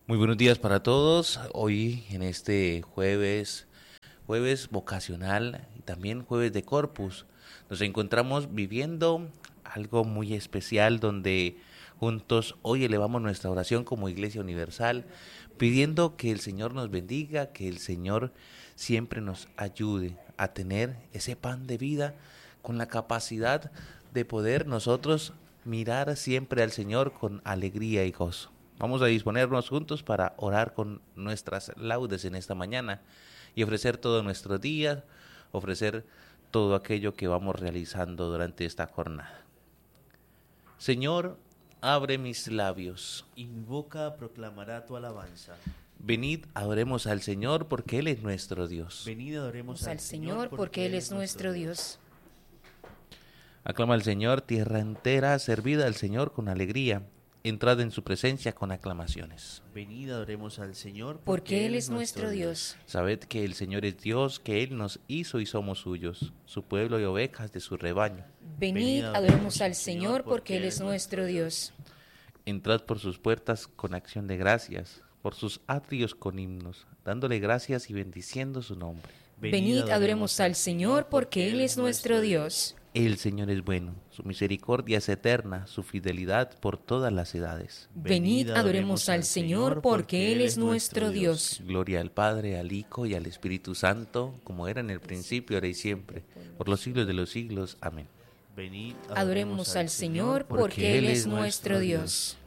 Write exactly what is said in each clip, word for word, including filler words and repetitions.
Muy buenos días para todos. Hoy en este jueves, jueves vocacional y también jueves de Corpus, nos encontramos viviendo algo muy especial donde juntos hoy elevamos nuestra oración como Iglesia Universal, pidiendo que el Señor nos bendiga, que el Señor siempre nos ayude a tener ese pan de vida con la capacidad de poder nosotros mirar siempre al Señor con alegría y gozo. Vamos a disponernos juntos para orar con nuestras laudes en esta mañana y ofrecer todo nuestro día, ofrecer todo aquello que vamos realizando durante esta jornada. Señor, abre mis labios, y mi boca proclamará tu alabanza. Venid, adoremos al Señor porque Él es nuestro Dios. Venid, adoremos al Señor porque Él es nuestro Dios. Aclama al Señor, tierra entera, servid al Señor con alegría. Entrad en su presencia con aclamaciones. Venid, adoremos al Señor porque, porque Él es nuestro Dios. Dios. Sabed que el Señor es Dios, que Él nos hizo y somos suyos, su pueblo y ovejas de su rebaño. Venid, adoremos al Señor porque Él es nuestro Dios. Entrad por sus puertas con acción de gracias, por sus atrios con himnos, dándole gracias y bendiciendo su nombre. Venid, adoremos al Señor porque Él es nuestro Dios. El Señor es bueno, su misericordia es eterna, su fidelidad por todas las edades. Venid, adoremos al Señor porque Él es nuestro Dios. Gloria al Padre, al Hijo y al Espíritu Santo, como era en el principio, ahora y siempre, por los siglos de los siglos. Amén. Venid, adoremos al Señor porque Él es nuestro Dios.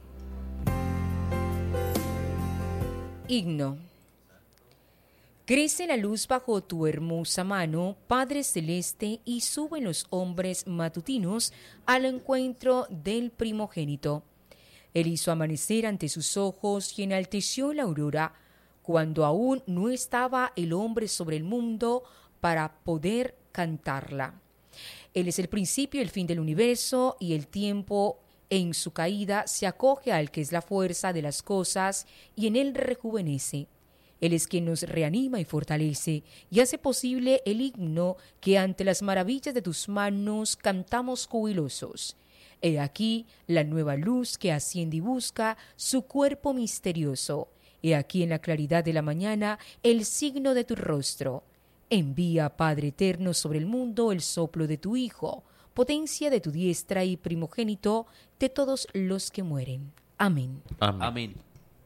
Himno. Crece la luz bajo tu hermosa mano, Padre Celeste, y suben los hombres matutinos al encuentro del primogénito. Él hizo amanecer ante sus ojos y enalteció la aurora, cuando aún no estaba el hombre sobre el mundo para poder cantarla. Él es el principio y el fin del universo, y el tiempo en su caída se acoge al que es la fuerza de las cosas, y en él rejuvenece. Él es quien nos reanima y fortalece, y hace posible el himno que ante las maravillas de tus manos cantamos jubilosos. He aquí la nueva luz que asciende y busca su cuerpo misterioso. He aquí en la claridad de la mañana el signo de tu rostro. Envía, Padre eterno, sobre el mundo el soplo de tu Hijo, potencia de tu diestra y primogénito de todos los que mueren. Amén. Amén. Amén.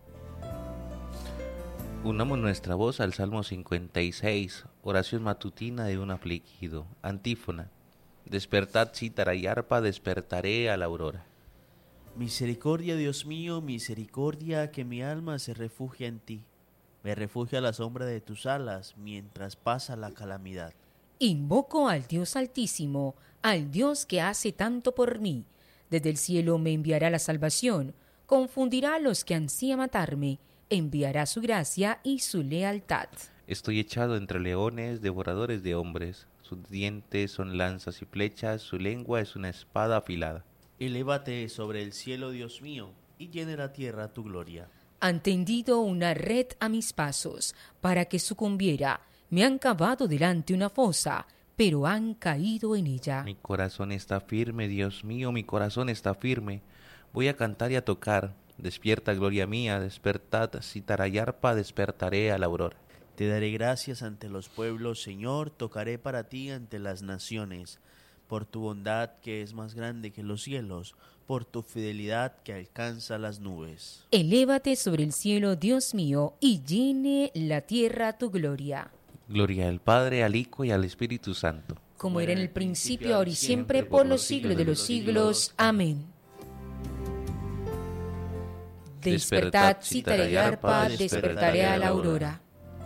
Unamos nuestra voz al Salmo cincuenta y seis, oración matutina de un afligido. Antífona. Despertad cítara y arpa, despertaré a la aurora. Misericordia, Dios mío, misericordia, que mi alma se refugia en ti. Me refugio a la sombra de tus alas mientras pasa la calamidad. Invoco al Dios Altísimo, al Dios que hace tanto por mí. Desde el cielo me enviará la salvación, confundirá a los que ansían matarme, enviará su gracia y su lealtad. Estoy echado entre leones, devoradores de hombres. Sus dientes son lanzas y flechas, su lengua es una espada afilada. Elévate sobre el cielo, Dios mío, y llene la tierra tu gloria. Han tendido una red a mis pasos para que sucumbiera. Me han cavado delante una fosa, pero han caído en ella. Mi corazón está firme, Dios mío, mi corazón está firme. Voy a cantar y a tocar. Despierta, gloria mía, despertad, cítara y arpa, despertaré a la aurora. Te daré gracias ante los pueblos, Señor, tocaré para ti ante las naciones, por tu bondad que es más grande que los cielos, por tu fidelidad que alcanza las nubes. Elévate sobre el cielo, Dios mío, y llene la tierra tu gloria. Gloria al Padre, al Hijo y al Espíritu Santo. Como era en el principio, ahora y siempre, por los siglos de los siglos. Amén. Despertad, cítara y arpa, despertaré a la aurora.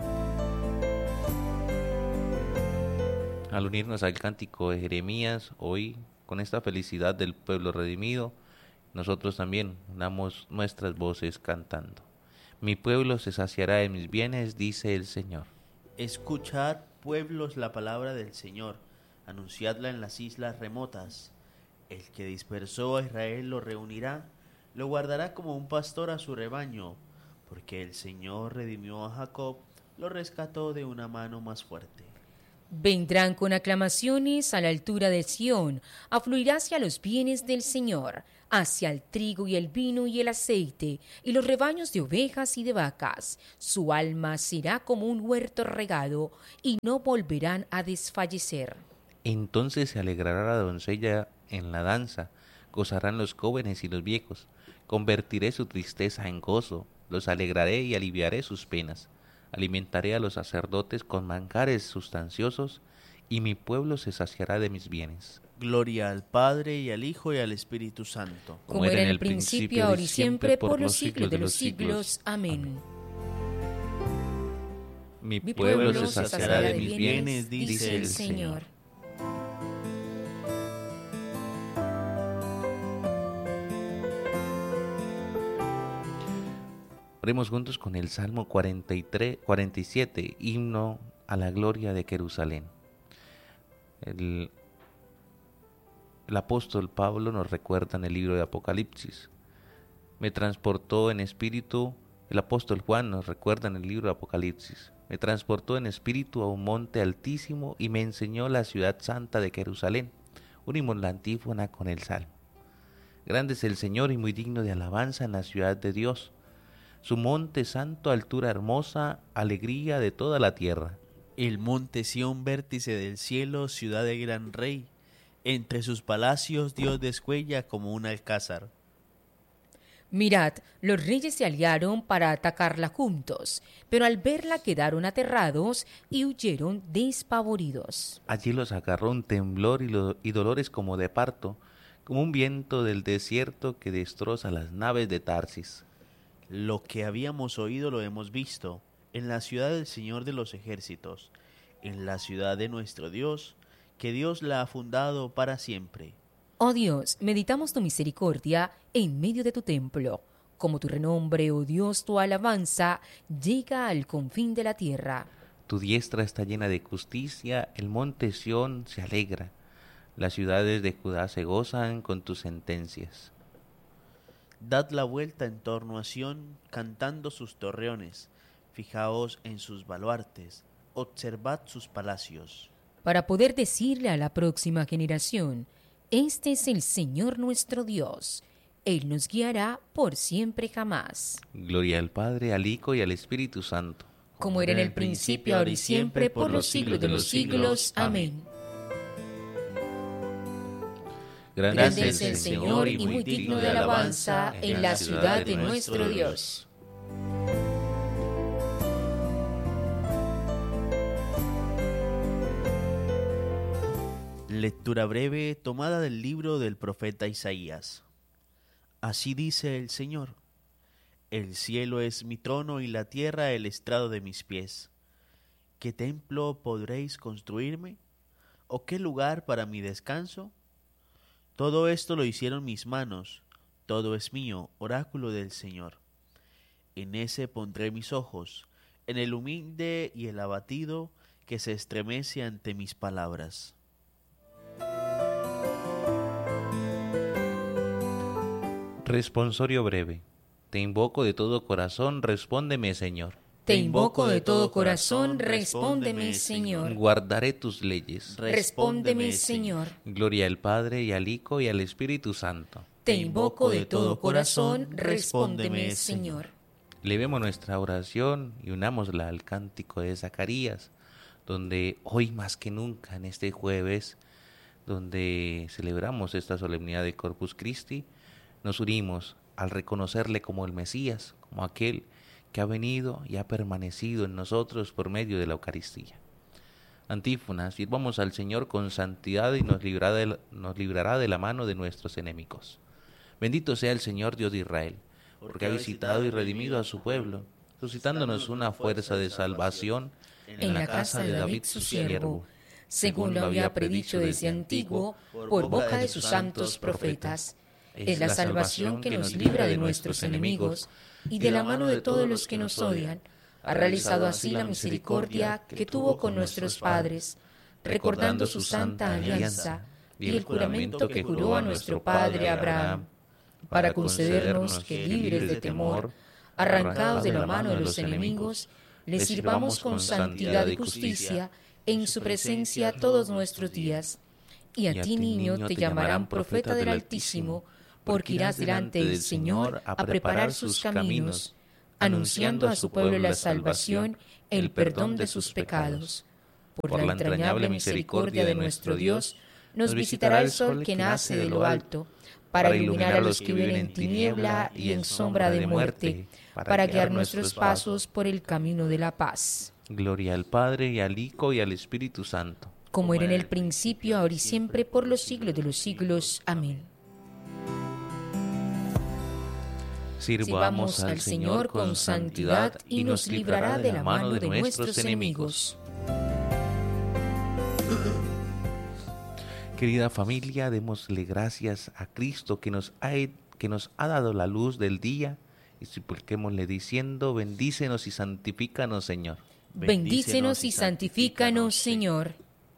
Al unirnos al cántico de Jeremías, hoy, con esta felicidad del pueblo redimido, nosotros también unamos nuestras voces cantando. Mi pueblo se saciará de mis bienes, dice el Señor. Escuchad, pueblos, la palabra del Señor, anunciadla en las islas remotas. El que dispersó a Israel lo reunirá, lo guardará como un pastor a su rebaño, porque el Señor redimió a Jacob, lo rescató de una mano más fuerte. Vendrán con aclamaciones a la altura de Sión, afluirá hacia los bienes del Señor, hacia el trigo y el vino y el aceite, y los rebaños de ovejas y de vacas. Su alma será como un huerto regado, y no volverán a desfallecer. Entonces se alegrará la doncella en la danza, gozarán los jóvenes y los viejos. Convertiré su tristeza en gozo, los alegraré y aliviaré sus penas. Alimentaré a los sacerdotes con manjares sustanciosos, y mi pueblo se saciará de mis bienes. Gloria al Padre, y al Hijo, y al Espíritu Santo. Como era en el principio, ahora y siempre, por los siglos de los siglos. Amén. Mi Mi pueblo se saciará de mis bienes, dice el Señor. Oremos juntos con el Salmo cuarenta y tres, cuarenta y siete, himno a la gloria de Jerusalén. El, el apóstol Pablo nos recuerda en el libro de Apocalipsis. Me transportó en espíritu, el apóstol Juan nos recuerda en el libro de Apocalipsis. Me transportó en espíritu a un monte altísimo y me enseñó la ciudad santa de Jerusalén. Unimos la antífona con el Salmo. Grande es el Señor y muy digno de alabanza en la ciudad de Dios. Su monte santo, altura hermosa, alegría de toda la tierra. El monte Sión, vértice del cielo, ciudad de gran rey. Entre sus palacios Dios descuella como un alcázar. Mirad, los reyes se aliaron para atacarla juntos, pero al verla quedaron aterrados y huyeron despavoridos. Allí los agarró un temblor y, lo, y dolores como de parto, como un viento del desierto que destroza las naves de Tarsis. Lo que habíamos oído lo hemos visto, en la ciudad del Señor de los ejércitos, en la ciudad de nuestro Dios, que Dios la ha fundado para siempre. Oh Dios, meditamos tu misericordia en medio de tu templo. Como tu renombre, oh Dios, tu alabanza llega al confín de la tierra. Tu diestra está llena de justicia, el monte Sión se alegra. Las ciudades de Judá se gozan con tus sentencias. Dad la vuelta en torno a Sión, cantando sus torreones. Fijaos en sus baluartes, observad sus palacios. Para poder decirle a la próxima generación, este es el Señor nuestro Dios. Él nos guiará por siempre jamás. Gloria al Padre, al Hijo y al Espíritu Santo. Como era en el principio, ahora y siempre, por los siglos de los siglos. Amén. Grande es el Señor y muy digno de alabanza en la ciudad de nuestro Dios. Lectura breve tomada del libro del profeta Isaías. Así dice el Señor: el cielo es mi trono y la tierra el estrado de mis pies. ¿Qué templo podréis construirme? ¿O qué lugar para mi descanso? Todo esto lo hicieron mis manos, todo es mío, oráculo del Señor. En ese pondré mis ojos, en el humilde y el abatido que se estremece ante mis palabras. Responsorio breve. Te invoco de todo corazón, respóndeme, Señor. Te invoco de todo corazón, respóndeme, Señor. Guardaré tus leyes. Respóndeme, Señor. Gloria al Padre, y al Hijo, y al Espíritu Santo. Te invoco de todo corazón, respóndeme, Señor. Levemos nuestra oración y unámosla al cántico de Zacarías, donde hoy más que nunca, en este jueves, donde celebramos esta solemnidad de Corpus Christi, nos unimos al reconocerle como el Mesías, como aquel que ha venido y ha permanecido en nosotros por medio de la Eucaristía. Antífona: sirvamos al Señor con santidad y nos librará de la, nos librará de la mano de nuestros enemigos. Bendito sea el Señor Dios de Israel, porque ha visitado y redimido a su pueblo, suscitándonos una fuerza de salvación en la casa de David su siervo, según lo había predicho desde antiguo por boca de sus santos profetas. Es la salvación que nos libra de nuestros enemigos y de la mano de todos los que nos odian. Ha realizado así la misericordia que tuvo con nuestros padres, recordando su santa alianza y el juramento que juró a nuestro padre Abraham, para concedernos que, libres de temor, arrancados de la mano de los enemigos, le sirvamos con santidad y justicia en su presencia todos nuestros días. Y a ti, niño, te llamarán profeta del Altísimo, porque irás delante del Señor a preparar sus caminos, anunciando a su pueblo la salvación, el perdón de sus pecados. Por la entrañable misericordia de nuestro Dios, nos visitará el sol que nace de lo alto, para iluminar a los que viven en tiniebla y en sombra de muerte, para guiar nuestros pasos por el camino de la paz. Gloria al Padre, y al Hijo, y al Espíritu Santo. Como era en el principio, ahora y siempre, por los siglos de los siglos. Amén. Sirvamos al Señor con santidad y nos librará de la mano de nuestros enemigos. Querida familia, démosle gracias a Cristo que nos ha, que nos ha dado la luz del día, y supliquémosle diciendo: bendícenos y santifícanos, Señor. Bendícenos y santifícanos, Señor.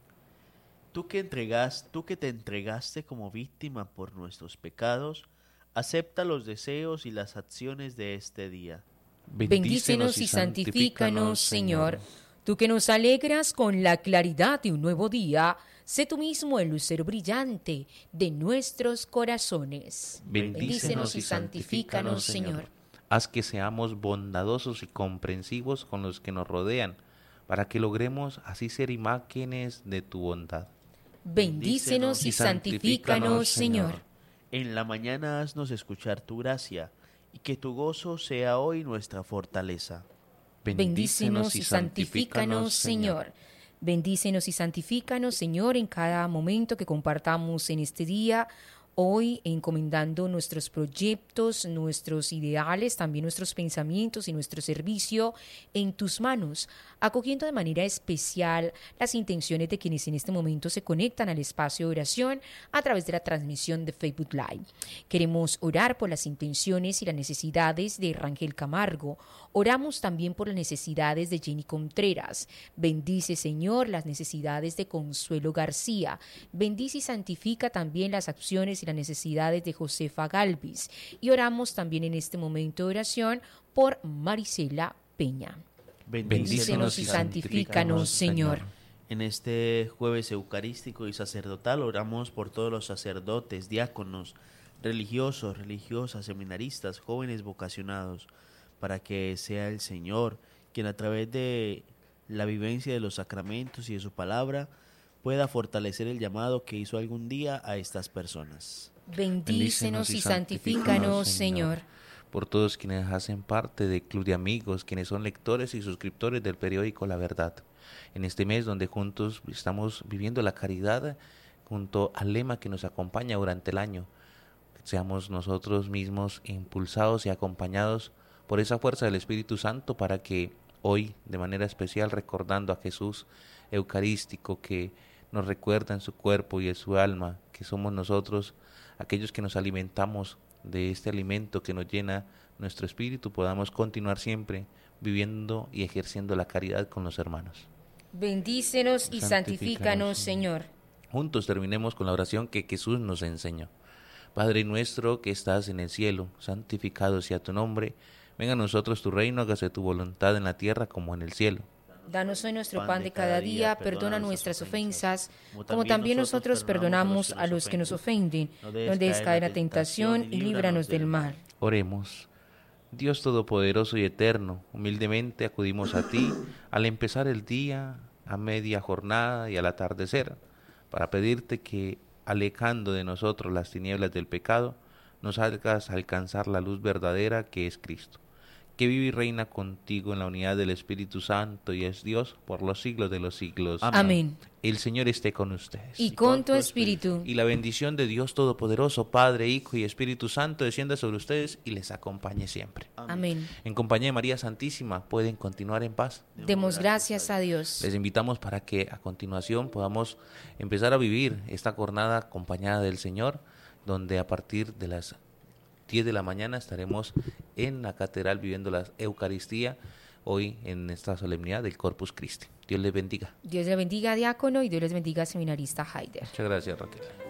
Tú que entregas, tú que te entregaste como víctima por nuestros pecados, acepta los deseos y las acciones de este día. Bendícenos y santifícanos, Señor. Tú que nos alegras con la claridad de un nuevo día, sé tú mismo el lucero brillante de nuestros corazones. Bendícenos y santifícanos, Señor. Haz que seamos bondadosos y comprensivos con los que nos rodean, para que logremos así ser imágenes de tu bondad. Bendícenos y santifícanos, Señor. En la mañana haznos escuchar tu gracia, y que tu gozo sea hoy nuestra fortaleza. Bendícenos y santifícanos, Señor. Bendícenos y santifícanos, Señor, en cada momento que compartamos en este día. Hoy encomendando nuestros proyectos, nuestros ideales, también nuestros pensamientos y nuestro servicio en tus manos, acogiendo de manera especial las intenciones de quienes en este momento se conectan al espacio de oración a través de la transmisión de Facebook Live. Queremos orar por las intenciones y las necesidades de Rangel Camargo. Oramos también por las necesidades de Jenny Contreras. Bendice, Señor, las necesidades de Consuelo García. Bendice y santifica también las acciones y las necesidades de Josefa Galvis. Y oramos también en este momento de oración por Marisela Peña. Bendícenos y santifícanos, Señor. En este jueves eucarístico y sacerdotal oramos por todos los sacerdotes, diáconos, religiosos, religiosas, seminaristas, jóvenes vocacionados, para que sea el Señor quien a través de la vivencia de los sacramentos y de su palabra pueda fortalecer el llamado que hizo algún día a estas personas. Bendícenos y santifícanos, Señor. Por todos quienes hacen parte del Club de Amigos, quienes son lectores y suscriptores del periódico La Verdad. En este mes donde juntos estamos viviendo la caridad junto al lema que nos acompaña durante el año. Seamos nosotros mismos impulsados y acompañados por esa fuerza del Espíritu Santo para que hoy, de manera especial, recordando a Jesús eucarístico que nos recuerda en su cuerpo y en su alma, que somos nosotros aquellos que nos alimentamos de este alimento que nos llena nuestro espíritu, podamos continuar siempre viviendo y ejerciendo la caridad con los hermanos. Bendícenos y santifícanos, Señor. Juntos terminemos con la oración que Jesús nos enseñó. Padre nuestro que estás en el cielo, santificado sea tu nombre. Venga a nosotros tu reino, hágase tu voluntad en la tierra como en el cielo. Danos hoy nuestro pan de cada día, perdona nuestras ofensas, como también nosotros perdonamos a los que nos ofenden. No dejes caer en la tentación y líbranos del mal. Oremos. Dios Todopoderoso y Eterno, humildemente acudimos a ti al empezar el día, a media jornada y al atardecer, para pedirte que, alejando de nosotros las tinieblas del pecado, nos hagas alcanzar la luz verdadera que es Cristo, que vive y reina contigo en la unidad del Espíritu Santo y es Dios por los siglos de los siglos. Amén. El Señor esté con ustedes. Y con tu espíritu. Y la bendición de Dios Todopoderoso, Padre, Hijo y Espíritu Santo, descienda sobre ustedes y les acompañe siempre. Amén. En compañía de María Santísima, pueden continuar en paz. Demos gracias a Dios. Les invitamos para que a continuación podamos empezar a vivir esta jornada acompañada del Señor, donde a partir de las diez de la mañana estaremos en la catedral viviendo la Eucaristía, hoy en esta solemnidad del Corpus Christi. Dios les bendiga. Dios les bendiga, diácono, y Dios les bendiga, seminarista Haider. Muchas gracias, Raquel.